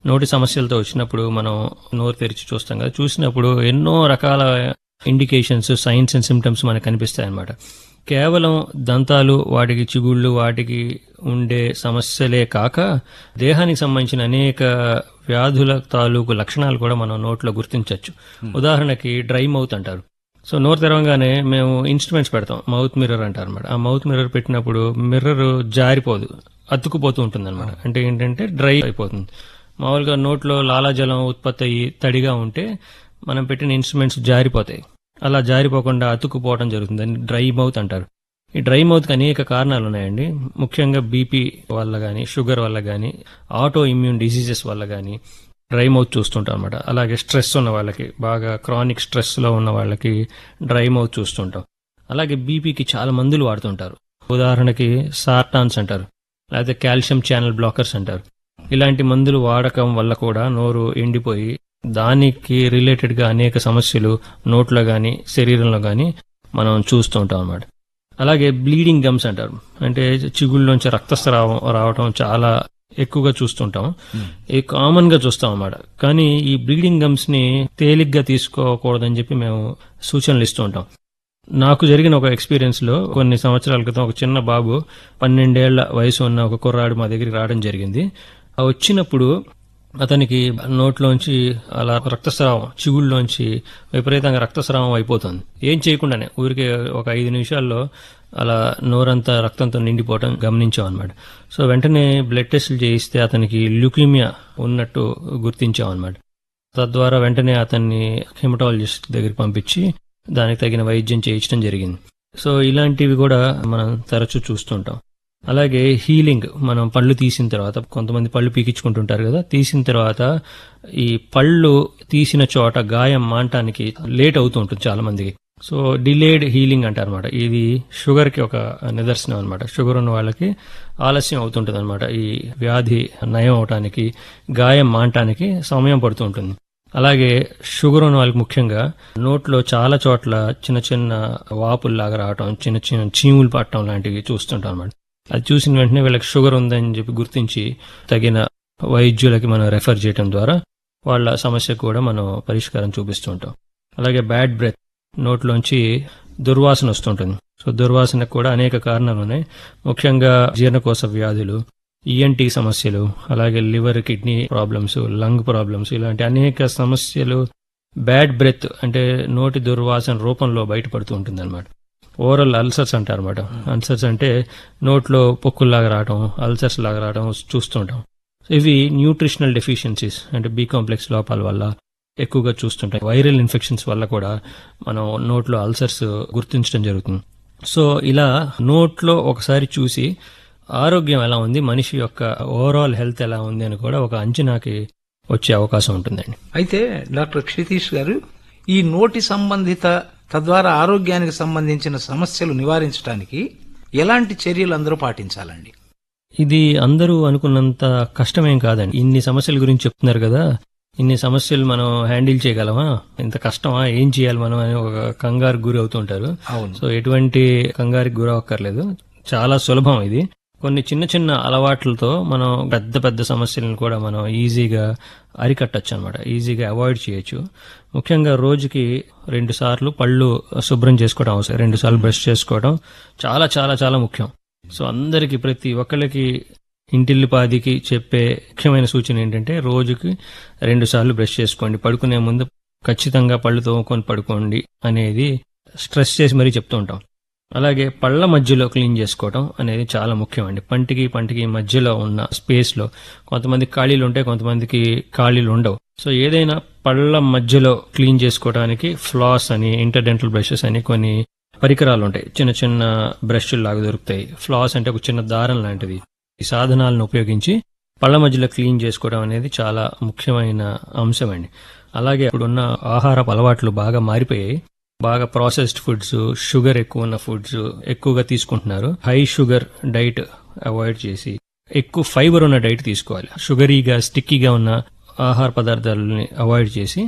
నోటి సమస్యలతో వచ్చినప్పుడు మనం నోరు తెరిచి చూస్తాం కదా, చూసినప్పుడు ఎన్నో రకాల ఇండికేషన్స్, సైన్స్ అండ్ సిమ్టమ్స్ మనకు కనిపిస్తాయి అన్నమాట. కేవలం దంతాలు, వాటికి చిగుళ్ళు, వాటికి ఉండే సమస్యలే కాక దేహానికి సంబంధించిన అనేక వ్యాధుల తాలూకు లక్షణాలు కూడా మనం నోట్లో గుర్తించవచ్చు. ఉదాహరణకి డ్రై మౌత్ అంటారు. సో నోరు తెరవగానే మేము ఇన్స్ట్రుమెంట్స్ పెడతాం, మౌత్ మిర్రర్ అంటారు అనమాట. ఆ మౌత్ మిర్రర్ పెట్టినప్పుడు మిర్రర్ జారిపోదు, అతుక్కుపోతూ ఉంటుంది అనమాట. అంటే ఏంటంటే డ్రై అయిపోతుంది. మామూలుగా నోట్లో లాలాజలం ఉత్పత్తి అయ్యి తడిగా ఉంటే మనం పెట్టిన ఇన్స్ట్రుమెంట్స్ జారిపోతాయి. అలా జారిపోకుండా అతుక్కుపోవడం జరుగుతుంది, డ్రై మౌత్ అంటారు. ఈ డ్రై మౌత్కి అనేక కారణాలు ఉన్నాయండి. ముఖ్యంగా బీపీ వల్ల కానీ, షుగర్ వల్ల కానీ, ఆటో ఇమ్యూన్ డిసీజెస్ వల్ల కానీ డ్రై మౌత్ చూస్తుంటాం అనమాట. అలాగే స్ట్రెస్ ఉన్న వాళ్ళకి, బాగా క్రానిక్ స్ట్రెస్ లో ఉన్న వాళ్ళకి డ్రై మౌత్ చూస్తుంటాం. అలాగే బీపీకి చాలా మందులు వాడుతుంటారు. ఉదాహరణకి సార్టాన్స్ అంటారు, లేకపోతే కాల్షియం ఛానల్ బ్లాకర్స్ అంటారు. ఇలాంటి మందులు వాడకం వల్ల కూడా నోరు ఎండిపోయి దానికి రిలేటెడ్ గా అనేక సమస్యలు నోట్లో గాని, శరీరంలో గాని మనం చూస్తూ ఉంటాం అనమాట. అలాగే బ్లీడింగ్ గమ్స్ అంటారు, అంటే చిగుళ్ళలోంచి రక్తస్రావం రావటం చాలా ఎక్కువగా చూస్తుంటాం. ఇది కామన్ గా చూస్తాం అన్నమాట. కానీ ఈ బ్లీడింగ్ గమ్స్ ని తేలిగ్గా తీసుకోకూడదని చెప్పి మేము సూచనలు ఇస్తూ ఉంటాం. నాకు జరిగిన ఒక ఎక్స్పీరియన్స్ లో కొన్ని సంవత్సరాల క్రితం ఒక చిన్న బాబు, 12 ఏళ్ల వయసు ఉన్న ఒక కుర్రాడు మా దగ్గరికి రావడం జరిగింది. వచ్చినప్పుడు అతనికి నోట్లోంచి అలా రక్తస్రావం, చిగుళ్ళలోంచి విపరీతంగా రక్తస్రావం అయిపోతుంది. ఏం చేయకుండానే ఊరికే ఒక 5 నిమిషాల్లో అలా నోరంతా రక్తంతో నిండిపోవడం గమనించాం అనమాట. సో వెంటనే బ్లడ్ టెస్టులు చేయిస్తే అతనికి ల్యూకీమియా ఉన్నట్టు గుర్తించాం అనమాట. తద్వారా వెంటనే అతన్ని హెమటాలజిస్ట్ దగ్గరికి పంపించి దానికి తగిన వైద్యం చేయించడం జరిగింది. సో ఇలాంటివి కూడా మనం తరచూ చూస్తుంటాం. అలాగే హీలింగ్, మనం పళ్ళు తీసిన తర్వాత, కొంతమంది పళ్ళు పీకించుకుంటుంటారు కదా, తీసిన తర్వాత ఈ పళ్ళు తీసిన చోట గాయం మానటానికి లేట్ అవుతూ ఉంటుంది చాలా మందికి. సో డిలేడ్ హీలింగ్ అంటారు అనమాట. ఇది షుగర్ కి ఒక నిదర్శనం అనమాట. షుగర్ ఉన్న వాళ్ళకి ఆలస్యం అవుతుంటుంది అనమాట. ఈ వ్యాధి నయం అవటానికి, గాయం మానటానికి సమయం పడుతూ ఉంటుంది. అలాగే షుగర్ ఉన్న వాళ్ళకి ముఖ్యంగా నోట్లో చాలా చోట్ల చిన్న చిన్న వాపుల్లాగా రావటం, చిన్న చిన్న చీములు పట్టడం లాంటివి చూస్తుంటాం అనమాట. అది చూసిన వెంటనే వీళ్ళకి షుగర్ ఉందని చెప్పి గుర్తించి తగిన వైద్యులకి మనం రెఫర్ చేయడం ద్వారా వాళ్ళ సమస్యకు కూడా మనం పరిష్కారం చూపిస్తూ ఉంటాం. అలాగే బ్యాడ్ బ్రెత్, నోట్లోంచి దుర్వాసన వస్తుంటుంది. సో దుర్వాసనకు కూడా అనేక కారణాలు ఉన్నాయి. ముఖ్యంగా జీర్ణకోశ వ్యాధులు, ఈఎన్టీ సమస్యలు, అలాగే liver, kidney problems, lung problems, ఇలాంటి అనేక సమస్యలు బ్యాడ్ బ్రెత్ అంటే నోటి దుర్వాసన రూపంలో బయటపడుతూ ఉంటుంది అనమాట. ఓరల్ అల్సర్స్ అంటారు అనమాట. అల్సర్స్ అంటే నోట్లో పొక్కుల్లాగా రావడం, అల్సర్స్ లాగా రావడం చూస్తుంటాం. ఇవి న్యూట్రిషనల్ డెఫిషియన్సీస్ అంటే బి కాంప్లెక్స్ లోపాల వల్ల ఎక్కువగా చూస్తుంటాం. వైరల్ ఇన్ఫెక్షన్స్ వల్ల కూడా మనం నోట్లో అల్సర్స్ గుర్తించడం జరుగుతుంది. సో ఇలా నోట్లో ఒకసారి చూసి ఆరోగ్యం ఎలా ఉంది, మనిషి యొక్క ఓవరాల్ హెల్త్ ఎలా ఉంది అని కూడా ఒక అంచనాకి వచ్చే అవకాశం ఉంటుందండి. అయితే డాక్టర్ క్షితీష్ గారు, ఈ నోటి సంబంధిత తద్వారా ఆరోగ్యానికి సంబంధించిన సమస్యలు నివారించడానికి ఎలాంటి చర్యలు అందరూ పాటించాలండి? ఇది అందరూ అనుకున్నంత కష్టమేం కాదండి. ఇన్ని సమస్యల గురించి చెప్తున్నారు కదా, ఇన్ని సమస్యలు మనం హ్యాండిల్ చేయగలమా, ఇంత కష్టమా, ఏం చేయాలి మనం అని ఒక కంగారు గురి అవుతుంటారు. సో ఎటువంటి కంగారికి గురవక్కర్లేదు, చాలా సులభం ఇది. కొన్ని చిన్న చిన్న అలవాట్లతో మనం పెద్ద పెద్ద సమస్యలను కూడా మనం ఈజీగా అరికట్టచ్చు అనమాట, ఈజీగా అవాయిడ్ చేయొచ్చు. ముఖ్యంగా రోజుకి 2 సార్లు పళ్ళు శుభ్రం చేసుకోవడం అవసరం. 2 సార్లు బ్రష్ చేసుకోవడం చాలా చాలా చాలా ముఖ్యం. సో అందరికి, ప్రతి ఒక్కరికి, ఇంటిల్లిపాదికి చెప్పే ముఖ్యమైన సూచన ఏంటంటే రోజుకి 2 సార్లు బ్రష్ చేసుకోండి, పడుకునే ముందు ఖచ్చితంగా పళ్ళు తోముకొని పడుకోండి అనేది స్ట్రెస్ చేసి మరీ చెప్తూ ఉంటాం. అలాగే పళ్ళ మధ్యలో క్లీన్ చేసుకోవడం అనేది చాలా ముఖ్యం అండి. పంటికి మధ్యలో ఉన్న స్పేస్ లో కొంతమంది ఖాళీలు ఉంటాయి, కొంతమందికి ఖాళీలు ఉండవు. సో ఏదైనా పళ్ళ మధ్యలో క్లీన్ చేసుకోవడానికి ఫ్లాస్ అని, ఇంటర్డెంటల్ బ్రషెస్ అని కొన్ని పరికరాలు ఉంటాయి. చిన్న చిన్న బ్రష్లు లాగా దొరుకుతాయి. ఫ్లాస్ అంటే ఒక చిన్న దారం లాంటిది. ఈ సాధనాలను ఉపయోగించి పళ్ళ మధ్యలో క్లీన్ చేసుకోవడం అనేది చాలా ముఖ్యమైన అంశం అండి. అలాగే ఇప్పుడున్న ఆహారపు అలవాట్లు బాగా మారిపోయాయి. బాగా ప్రాసెస్డ్ ఫుడ్స్, షుగర్ ఎక్కువ ఉన్న ఫుడ్స్ ఎక్కువగా తీసుకుంటున్నారు. హై షుగర్ డైట్ అవాయిడ్ చేసి ఎక్కువ ఫైబర్ ఉన్న డైట్ తీసుకోవాలి. షుగరీగా, స్టిక్కీగా ఉన్న ఆహార పదార్థాలని అవాయిడ్ చేసి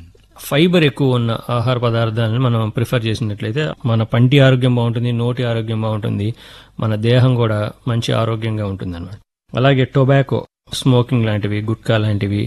ఫైబర్ ఎక్కువ ఉన్న ఆహార పదార్థాలను మనం ప్రిఫర్ చేసినట్లయితే మన పంటి ఆరోగ్యం బాగుంటుంది, నోటి ఆరోగ్యం బాగుంటుంది, మన దేహం కూడా మంచి ఆరోగ్యంగా ఉంటుంది అన్నమాట. అలాగే టొబాకో స్మోకింగ్ లాంటివి, గుట్కా లాంటివి